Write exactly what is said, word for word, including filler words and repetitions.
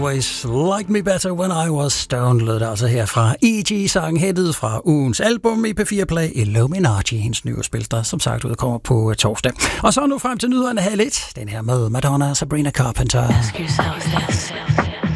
Always Like Me Better When I Was Stoned, lød det altså her fra E G-sang, hættet fra ugens album i P fire Play, Illuminati, hendes nye spil, der som sagt udkommer på torsdag. Og så nu frem til nyhederne halv et, den her med Madonna og Sabrina Carpenter. Ask yourself this.